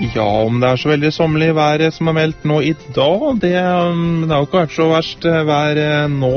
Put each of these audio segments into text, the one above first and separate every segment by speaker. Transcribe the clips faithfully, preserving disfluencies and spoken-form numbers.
Speaker 1: Ja, om det er så veldig sommerlig vær som er meldt nå i dag, det, det har jo ikke vært så verst vær nå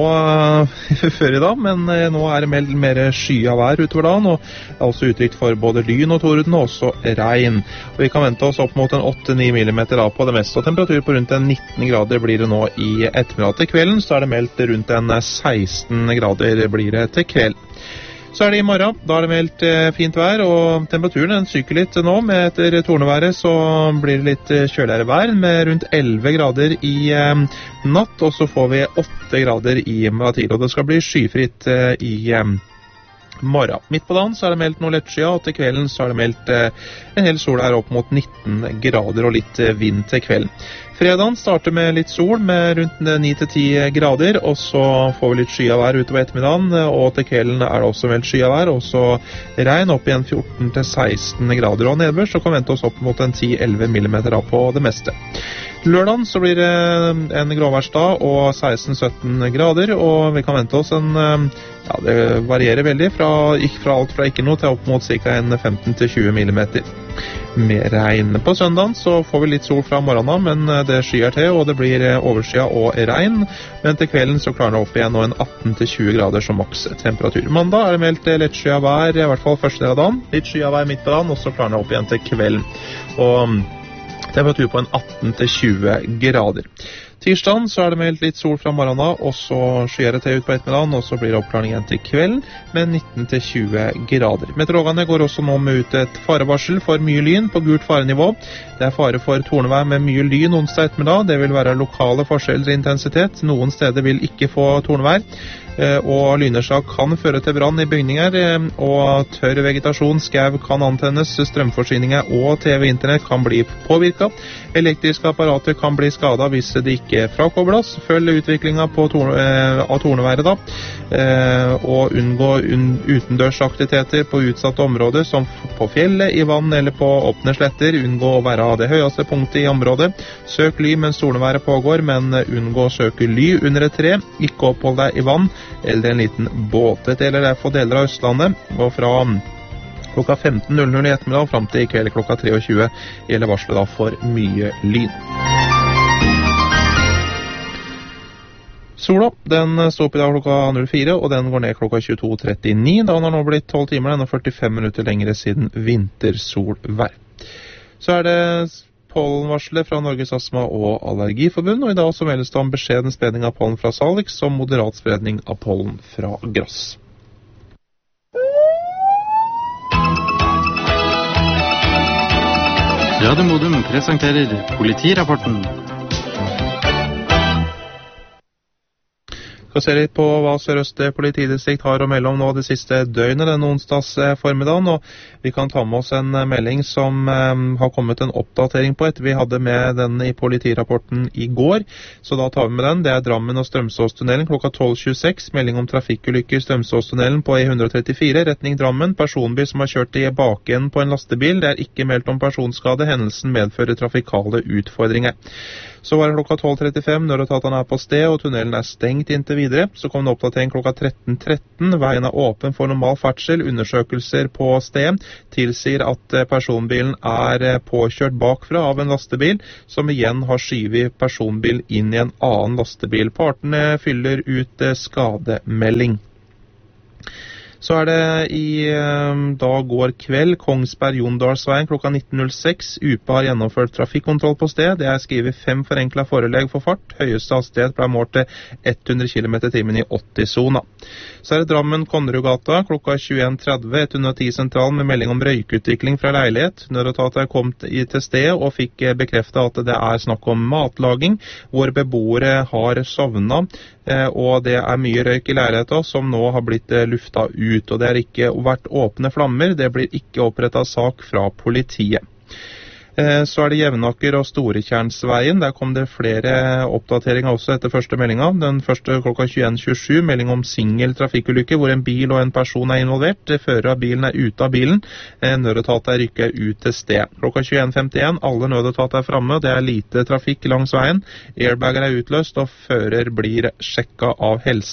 Speaker 1: før i dag, men nå er det meldt mer skya vær utover dagen, og det er også utrygt for både lyn og torden, og også regn. Og vi kan vente oss opp mot en åtte til ni millimeter da på det meste, og temperatur på rundt en nitten grader blir det nå i ettermiddag. Til kvelden så er det meldt rundt en seksten grader blir det til kveld. Så er det i morgen, da er det meldt eh, fint vær, og temperaturen den syker litt nå. Med etter torneværet så blir det litt eh, kjøligere vær, med rundt elleve grader i eh, natt, og så får vi åtte grader i morgen, og det skal bli skyfritt eh, i eh, morgen. Midt på dagen så er det meldt noe lettskya, og til kvelden så er det meldt eh, en hel sol her opp mot nitten grader og litt eh, vind til kvelden. Fredagen starter med litt sol, med rundt ni til ti grader, og så får vi litt skya vær utover ettermiddagen, og til kvelden er det også meldt skya vær, og så regn opp igjen fjorten til seksten grader, og nedbør så kan vi vente oss opp mot en ti til elleve millimeter på det meste. Lørdagen så blir det en gråværsdag og seksten til sytten grader, og vi kan vente oss en, ja, det varierer veldig, fra, fra alt fra ikke noe til opp mot ca. femten til tjue millimeter. Med regn. På søndagen så får vi litt sol fra morgenen, men det skyer til, og det blir overskya og regn. Men til kvelden så klarer det opp igjen og en atten til tjue grader som maks temperatur. Mandag er det meldt litt skya vær, i hvert fall første del av dagen. Litt skya vær midt på dagen, og så klarer det opp igjen til kvelden. Og temperatur på en atten til tjue grader. Tirsdagen så er det meldt litt sol fra morgenen, og så skyer det til ut på ettermiddagen, og så blir det oppklaring igjen til kvelden med nitten til tjue grader. Meteorologene går også nå med ut et farevarsel for mye lyn på gult farenivå. Det er fare for tornevær med mye lyn onsdag ettermiddag. Det vil være lokale forskjeller i intensitet. Noen steder vil ikke få tornevær, og lynnedslag kan føre til brann i bygninger, og tørr vegetasjon, skau kan antennes, strømforsyninger og T V-internett kan bli påvirket. Elektriske apparater kan bli skadet hvis det ikke frakobles. Følg utviklingen på torne, eh, av torneværet da, eh, og unngå un, utendørsaktiviteter på utsatte områder som på fjellet, i vann eller på åpne sletter. Unngå å være det høyeste punktet i området. Søk ly mens torneværet pågår, men unngå å søke ly under et tre. Ikke opphold deg i vann eller en liten båt. Det gjelder derfor deler av Østlandet, og fra klokka femten null null i ettermiddag frem til i kveld klokka tjuetre gjelder varslet da for mye lyn. Sola, den står opp i dag klokka null fire, og den går ned klokka tjueto trettini. Da den har nå blitt tolv timer, den er førtifem minutter lengre siden vintersolvær. Så er det pollenvarsler fra Norges Astma- og Allergiforbund, og i dag så meldes det om beskjeden spredning av pollen fra salix som moderat spredning av pollen fra gress.
Speaker 2: Radio Modum presenterer Politirapporten.
Speaker 1: Så ser vi på hva Sør-Øst politidistrikt har å melde om nå det siste døgnet denne onsdags formiddagen, og vi kan ta med oss en melding som um, har kommet en oppdatering på etter vi hadde med den i politirapporten i går, så da tar vi med den. Det er Drammen og Strømsåstunnelen klokka tolv tjueseks, melding om trafikkulykke i Strømsåstunnelen på E ett trettifire, retning Drammen, personbil som har kjørt i bakenden på en lastebil. Det er ikke meldt om personskade, hendelsen medfører trafikale utfordringer. Så var det klokka tolv trettifem, nødetatene er på sted, og tunnelen er stengt inntil videre. Så kom det oppdatering klokka tretten tretten, veien er åpen for normal ferdsel, undersøkelser på sted tilsier at personbilen er påkjørt bakfra av en lastebil, som igjen har skyvet personbil inn i en annen lastebil. Partene fyller ut skademelding. Så er det i dag går kveld, Kongsberg-Jondalsveien klokka nitten null seks. U P A har gjennomført trafikkontroll på sted. Det er skrevet fem forenklet forelegg for fart. Høyeste hastighet ble målt til hundre kilometer i timen i åtti-sona. Så er det Drammen-Konnerudgata klokka tjueen tretti, ett hundre og ti sentral med melding om røykutvikling fra leilighet. Nødetatet kom til stedet og fikk bekreftet at det er snakk om matlaging, hvor beboere har sovnet, og det er mye røyk i leiligheten som nå har blitt lufta ut, og det har ikke vært åpne flammer. Det blir ikke opprettet sak fra politiet. Så er det Jevnaker og Storetjernsveien. Der kom det flere oppdateringer også etter første meldinga. Den første klokka tjueen tjuesju, melding om singel trafikkulykke hvor en bil og en person er involvert. Fører av bilen er ute av bilen. Nødetatet er rykket ut til sted. Klokka tjueen femtien, alle nødetater er fremme. Det er lite trafikk langs veien. Airbager er utløst, og fører blir sjekket av helse.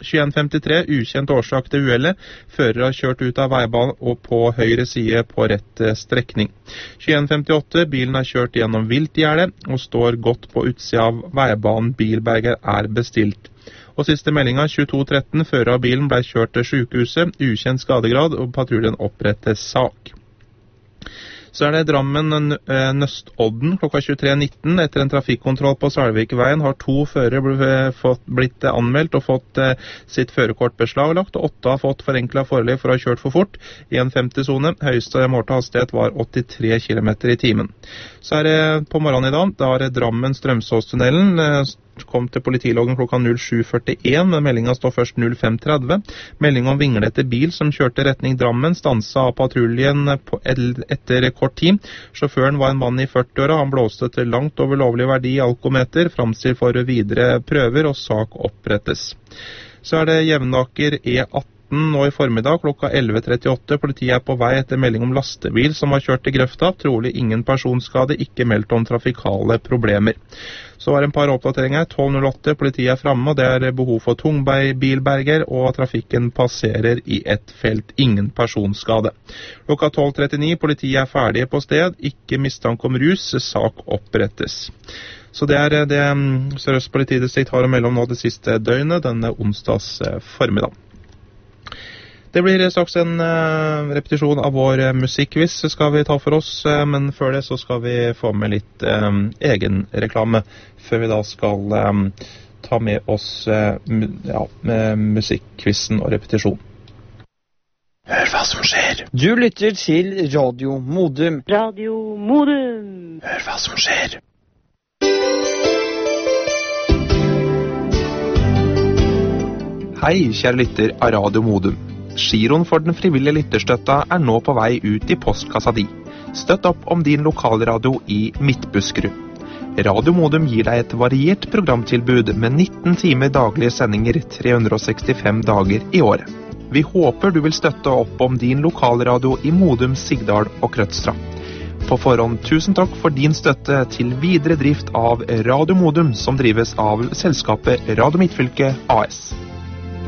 Speaker 1: tjueen femtitre, ukjent årsak til uhellet. Fører har kjørt ut av veibanen og på høyre side på rett strekning. tjueen femtiåtte, bilen har kjørt gjennom viltgjerde og står godt på utsida av veibanen. Bilberger er bestilt. Og siste meldinga, tjueto tretten, fører av bilen ble kjørt til sykehuset, ukjent skadegrad, og patruljen oppretter sak. Så er det Drammen Nøstodden klokka tjuetre nitten. Etter en trafikkontroll på Salvikveien har to førere blitt anmeldt og fått sitt førerkort beslaglagt, og åtte har fått forenklet forelegg for å ha kjørt for fort i en femti-sone. Høyeste målte hastighet var åttitre kilometer i timen. Så er det på morgenen i dag, da er det Drammen Strømsåstunnelen kom til politiloggen klokka null sju førtien, men meldingen står først null fem tretti. Melding om vinglete bil som kjørte retning Drammen, stanset av patruljen etter kort tid. Sjåføren var en mann i førti-åra, han blåste til langt over lovlig verdi i alkometer, framstilt for videre prøver, og sak opprettes. Så er det Jevnaker E atten nå i formiddag klokka elleve trettiåtte. Politiet er på vei etter melding om lastebil som har kjørt til grøfta. Trolig ingen personskade, ikke meldt om trafikale problemer. Så var det en par oppdateringer. tolv null åtte, politiet er fremme, og det er behov for tungbilberger, og trafikken passerer i ett felt. Ingen personskade. Klokka tolv trettini, politiet er ferdige på sted. Ikke mistanke om rus, sak opprettes. Så det er det Sør-Øst politidistrikt har å melde om nå det siste døgnet, denne onsdags formiddag. Det blir straks en uh, repetisjon av vår uh, musikkquiz skal vi ta for oss, uh, men før det så skal vi få med litt uh, egen reklame, før vi da skal um, ta med oss uh, mu ja, musikkquizen og repetisjon. Hør hva som skjer.
Speaker 3: Du lytter til Radio Modum.
Speaker 4: Radio Modum.
Speaker 1: Hør hva som skjer. Hei, kjære lytter av Radio Modum. Giroen for den frivillige lytterstøtta er nå på vei ut i postkassa di. Støtt opp om din lokalradio i Midtbuskerud. Radio Modum gir deg et variert programtilbud med nitten timer daglige sendinger tre hundre sekstifem dager i året. Vi håper du vil støtte opp om din lokalradio i Modum, Sigdal og Krødstra. På forhånd, tusen takk for din støtte til videre drift av Radio Modum, som drives av selskapet Radio Midtfylke A S.